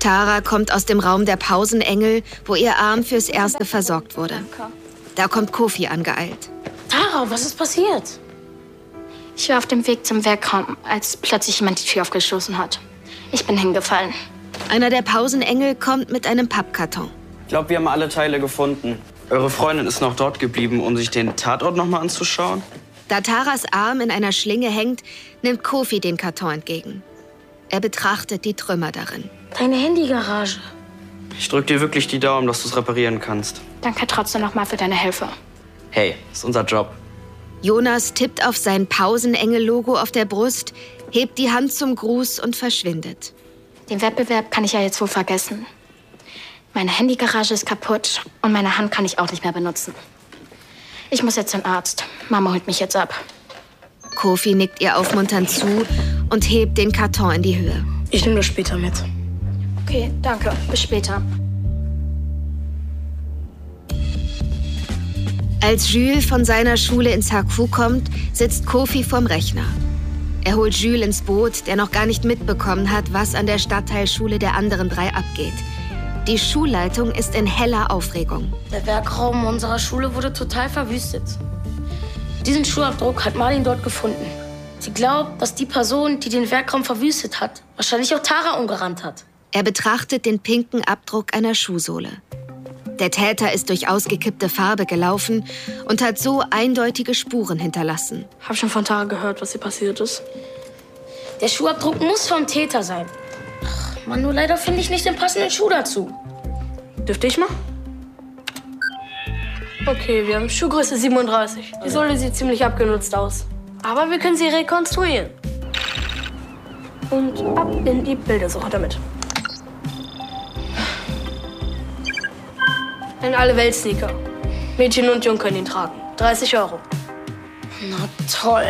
Tara kommt aus dem Raum der Pausenengel, wo ihr Arm fürs Erste versorgt wurde. Da kommt Kofi angeeilt. Tara, was ist passiert? Ich war auf dem Weg zum Werkraum, als plötzlich jemand die Tür aufgestoßen hat. Ich bin hingefallen. Einer der Pausenengel kommt mit einem Pappkarton. Ich glaube, wir haben alle Teile gefunden. Eure Freundin ist noch dort geblieben, um sich den Tatort noch mal anzuschauen? Da Taras Arm in einer Schlinge hängt, nimmt Kofi den Karton entgegen. Er betrachtet die Trümmer darin. Deine Handygarage. Ich drück dir wirklich die Daumen, dass du es reparieren kannst. Danke trotzdem nochmal für deine Hilfe. Hey, ist unser Job. Jonas tippt auf sein Pausenengel-Logo auf der Brust, hebt die Hand zum Gruß und verschwindet. Den Wettbewerb kann ich ja jetzt wohl vergessen. Meine Handygarage ist kaputt und meine Hand kann ich auch nicht mehr benutzen. Ich muss jetzt zum Arzt. Mama holt mich jetzt ab. Kofi nickt ihr aufmunternd zu und hebt den Karton in die Höhe. Ich nehme das später mit. Okay, danke. Bis später. Als Jules von seiner Schule ins HQ kommt, sitzt Kofi vorm Rechner. Er holt Jules ins Boot, der noch gar nicht mitbekommen hat, was an der Stadtteilschule der anderen 3 abgeht. Die Schulleitung ist in heller Aufregung. Der Werkraum unserer Schule wurde total verwüstet. Diesen Schuhabdruck hat Marlin dort gefunden. Sie glaubt, dass die Person, die den Werkraum verwüstet hat, wahrscheinlich auch Tara umgerannt hat. Er betrachtet den pinken Abdruck einer Schuhsohle. Der Täter ist durch ausgekippte Farbe gelaufen und hat so eindeutige Spuren hinterlassen. Hab schon von Tara gehört, was hier passiert ist. Der Schuhabdruck muss vom Täter sein. Ach, Mann, nur leider finde ich nicht den passenden Schuh dazu. Dürfte ich mal? Okay, wir haben Schuhgröße 37. Die Sohle sieht ziemlich abgenutzt aus. Aber wir können sie rekonstruieren. Und ab in die Bildersuche damit. Ein Alle-Welt-Sneaker. Mädchen und Jung können ihn tragen. 30 €. Na toll.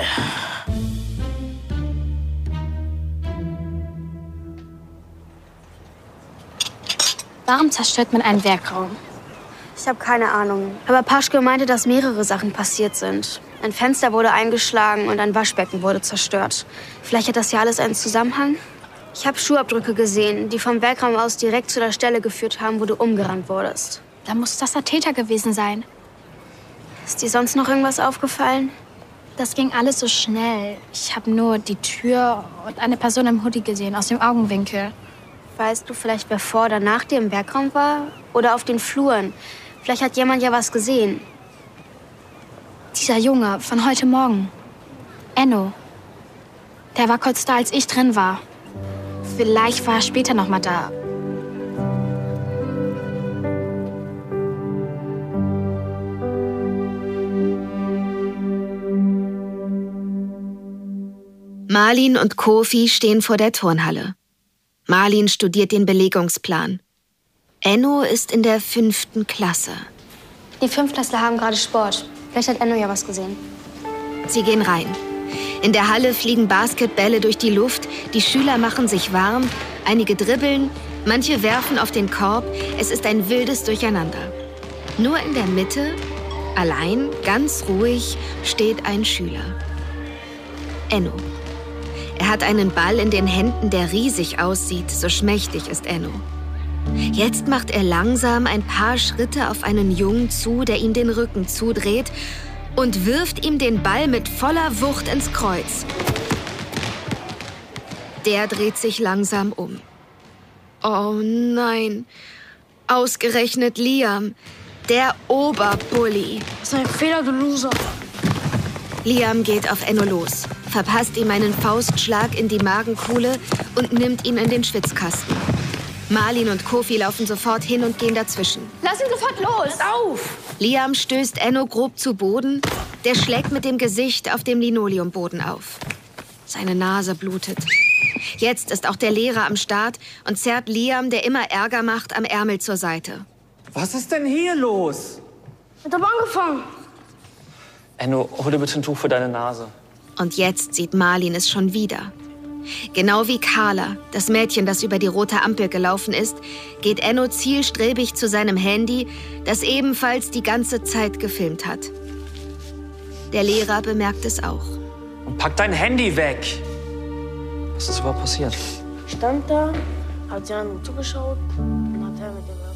Warum zerstört man einen Werkraum? Ich habe keine Ahnung. Aber Paschke meinte, dass mehrere Sachen passiert sind. Ein Fenster wurde eingeschlagen und ein Waschbecken wurde zerstört. Vielleicht hat das ja alles einen Zusammenhang? Ich habe Schuhabdrücke gesehen, die vom Werkraum aus direkt zu der Stelle geführt haben, wo du umgerannt wurdest. Da muss das der Täter gewesen sein. Ist dir sonst noch irgendwas aufgefallen? Das ging alles so schnell. Ich habe nur die Tür und eine Person im Hoodie gesehen, aus dem Augenwinkel. Weißt du vielleicht, wer vor oder nach dir im Werkraum war? Oder auf den Fluren? Vielleicht hat jemand ja was gesehen. Dieser Junge von heute Morgen. Enno. Der war kurz da, als ich drin war. Vielleicht war er später noch mal da. Marlin und Kofi stehen vor der Turnhalle. Marlin studiert den Belegungsplan. Enno ist in der 5. Klasse. Die Fünftklässler haben gerade Sport. Vielleicht hat Enno ja was gesehen. Sie gehen rein. In der Halle fliegen Basketbälle durch die Luft, die Schüler machen sich warm, einige dribbeln, manche werfen auf den Korb. Es ist ein wildes Durcheinander. Nur in der Mitte, allein, ganz ruhig, steht ein Schüler. Enno. Er hat einen Ball in den Händen, der riesig aussieht, so schmächtig ist Enno. Jetzt macht er langsam ein paar Schritte auf einen Jungen zu, der ihm den Rücken zudreht und wirft ihm den Ball mit voller Wucht ins Kreuz. Der dreht sich langsam um. Oh nein, ausgerechnet Liam, der Oberbully. Das ist ein Fehler, du Loser. Liam geht auf Enno los, verpasst ihm einen Faustschlag in die Magenkuhle und nimmt ihn in den Schwitzkasten. Marlin und Kofi laufen sofort hin und gehen dazwischen. Lass ihn sofort los! Hört auf! Liam stößt Enno grob zu Boden. Der schlägt mit dem Gesicht auf dem Linoleumboden auf. Seine Nase blutet. Jetzt ist auch der Lehrer am Start und zerrt Liam, der immer Ärger macht, am Ärmel zur Seite. Was ist denn hier los? Ich hab angefangen. Enno, hol dir bitte ein Tuch für deine Nase. Und jetzt sieht Marlin es schon wieder. Genau wie Carla, das Mädchen, das über die rote Ampel gelaufen ist, geht Enno zielstrebig zu seinem Handy, das ebenfalls die ganze Zeit gefilmt hat. Der Lehrer bemerkt es auch. Und pack dein Handy weg! Was ist überhaupt passiert? Stand da, Hat sie einem zugeschaut und hat er mit dem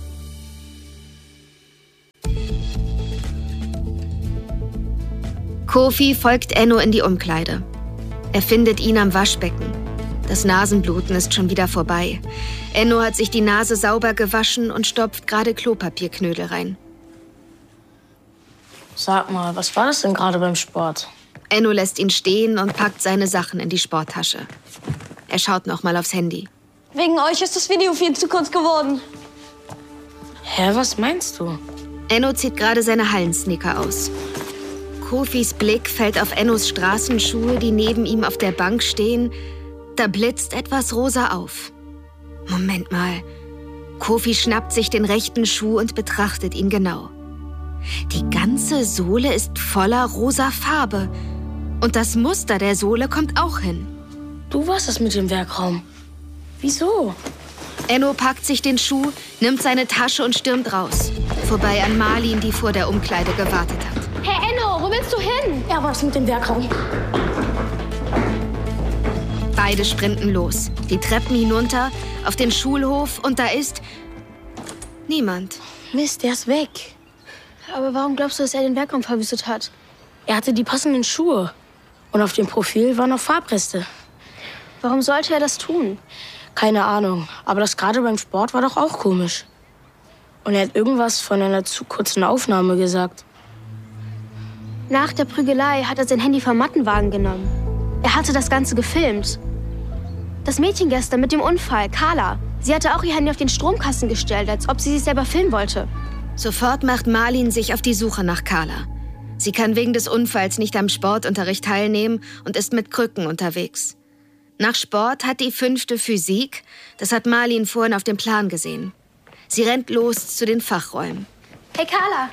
Werfen. Kofi folgt Enno in die Umkleide. Er findet ihn am Waschbecken. Das Nasenbluten ist schon wieder vorbei. Enno hat sich die Nase sauber gewaschen und stopft gerade Klopapierknödel rein. Sag mal, was war das denn gerade beim Sport? Enno lässt ihn stehen und packt seine Sachen in die Sporttasche. Er schaut noch mal aufs Handy. Wegen euch ist das Video viel zu kurz geworden. Hä, was meinst du? Enno zieht gerade seine Hallensneaker aus. Kofis Blick fällt auf Ennos Straßenschuhe, die neben ihm auf der Bank stehen. Da blitzt etwas rosa auf. Moment mal. Kofi schnappt sich den rechten Schuh und betrachtet ihn genau. Die ganze Sohle ist voller rosa Farbe. Und das Muster der Sohle kommt auch hin. Du warst es mit dem Werkraum. Wieso? Enno packt sich den Schuh, nimmt seine Tasche und stürmt raus. Vorbei an Marlin, die vor der Umkleide gewartet hat. Hey Enno, wo willst du hin? Er war es mit dem Werkraum. Beide sprinten los. Die Treppen hinunter, auf den Schulhof und da ist niemand. Mist, der ist weg. Aber warum glaubst du, dass er den Werkraum verwüstet hat? Er hatte die passenden Schuhe. Und auf dem Profil waren noch Farbreste. Warum sollte er das tun? Keine Ahnung, aber das gerade beim Sport war doch auch komisch. Und er hat irgendwas von einer zu kurzen Aufnahme gesagt. Nach der Prügelei hat er sein Handy vom Mattenwagen genommen. Er hatte das Ganze gefilmt. Das Mädchen gestern mit dem Unfall, Carla, sie hatte auch ihr Handy auf den Stromkasten gestellt, als ob sie sich selber filmen wollte. Sofort macht Marlin sich auf die Suche nach Carla. Sie kann wegen des Unfalls nicht am Sportunterricht teilnehmen und ist mit Krücken unterwegs. Nach Sport hat die 5. Physik, das hat Marlin vorhin auf dem Plan gesehen. Sie rennt los zu den Fachräumen. Hey Carla,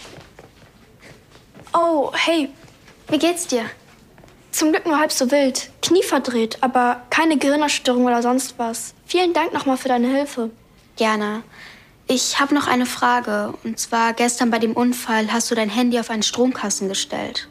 Oh, hey, wie geht's dir? zum Glück nur halb so wild. Knie verdreht, aber keine Gehirnerstörung oder sonst was. Vielen Dank nochmal für deine Hilfe. Gerne. Ich habe noch eine Frage. Und zwar gestern bei dem Unfall hast du dein Handy auf einen Stromkasten gestellt.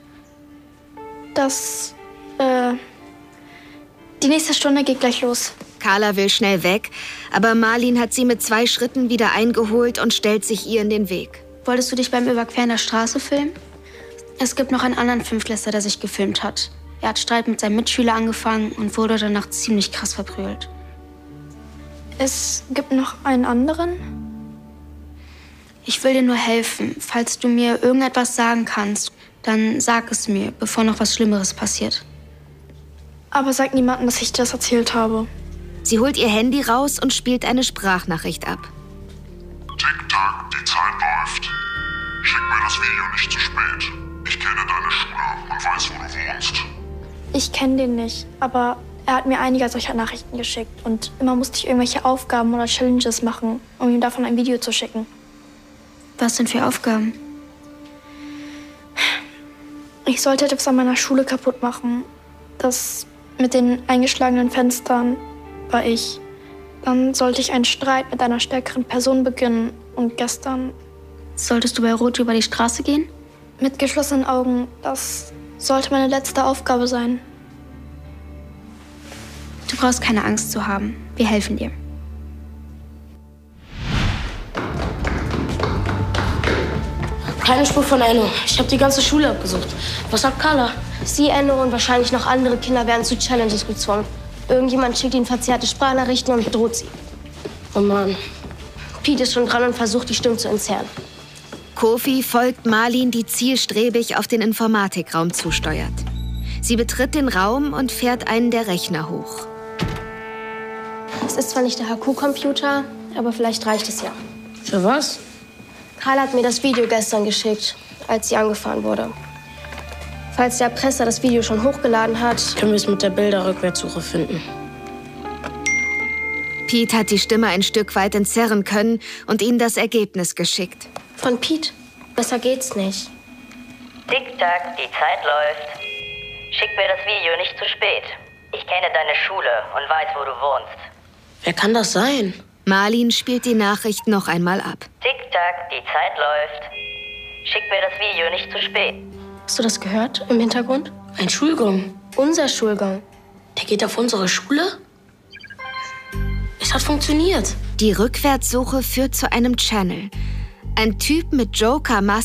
Die nächste Stunde geht gleich los. Carla will schnell weg, aber Marlin hat sie mit 2 Schritten wieder eingeholt und stellt sich ihr in den Weg. Wolltest du dich beim Überqueren der Straße filmen? Es gibt noch einen anderen Fünftklässler, der sich gefilmt hat. Er hat Streit mit seinem Mitschüler angefangen und wurde danach ziemlich krass verprügelt. Es gibt noch einen anderen? Ich will dir nur helfen. Falls du mir irgendetwas sagen kannst, dann sag es mir, bevor noch was Schlimmeres passiert. Aber sag niemandem, dass ich dir das erzählt habe. Sie holt ihr Handy raus und spielt eine Sprachnachricht ab. Tick-Tack, die Zeit läuft. Schick mir das Video nicht zu spät. Ich kenne deine Schule und weiß, wo du wohnst. Ich kenne den nicht, aber er hat mir einige solcher Nachrichten geschickt. Und immer musste ich irgendwelche Aufgaben oder Challenges machen, um ihm davon ein Video zu schicken. Was denn für Aufgaben? Ich sollte etwas an meiner Schule kaputt machen. Das mit den eingeschlagenen Fenstern war ich. Dann sollte ich einen Streit mit einer stärkeren Person beginnen. Und gestern Solltest du bei Rot über die Straße gehen? mit geschlossenen Augen. Das sollte meine letzte Aufgabe sein. Du brauchst keine Angst zu haben. Wir helfen dir. Keine Spur von Enno. Ich habe die ganze Schule abgesucht. Was sagt Carla? Sie, Enno und wahrscheinlich noch andere Kinder werden zu Challenges gezwungen. Irgendjemand schickt ihnen verzerrte Sprachnachrichten und bedroht sie. Oh Mann. Pete ist schon dran und versucht, die Stimmen zu entzerren. Kofi folgt Marlin, die zielstrebig auf den Informatikraum zusteuert. Sie betritt den Raum und fährt einen der Rechner hoch. Es ist zwar nicht der HQ-Computer, aber vielleicht reicht es ja. Für was? Carla hat mir das Video gestern geschickt, als sie angefahren wurde. Falls der Erpresser das Video schon hochgeladen hat, Können wir es mit der Bilderrückwärtssuche finden? Pete hat die Stimme ein Stück weit entzerren können und ihnen das Ergebnis geschickt. von Pete. Besser geht's nicht. Tick-Tack, die Zeit läuft. Schick mir das Video nicht zu spät. Ich kenne deine Schule und weiß, wo du wohnst. Wer kann das sein? Marlin spielt die Nachricht noch einmal ab. Tick-Tack, die Zeit läuft. Schick mir das Video nicht zu spät. Hast du das gehört im Hintergrund? Ein Schulgang. Unser Schulgang. Der geht auf unsere Schule? Ist hat funktioniert. Die Rückwärtssuche führt zu einem Channel. Ein Typ mit Joker-Maske